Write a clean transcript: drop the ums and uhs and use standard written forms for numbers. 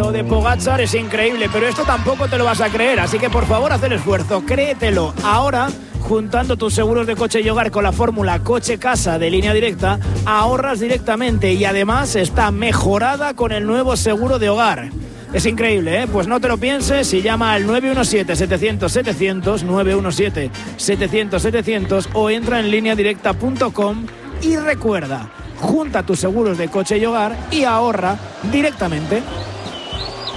Lo de Pogačar es increíble, pero esto tampoco te lo vas a creer, así que por favor haz el esfuerzo, créetelo. Ahora, juntando tus seguros de coche y hogar con la fórmula coche-casa de Línea Directa, ahorras directamente y además está mejorada con el nuevo seguro de hogar. Es increíble, ¿eh? Pues no te lo pienses y llama al 917-700-700, 917-700-700 o entra en lineadirecta.com y recuerda, junta tus seguros de coche y hogar y ahorra directamente.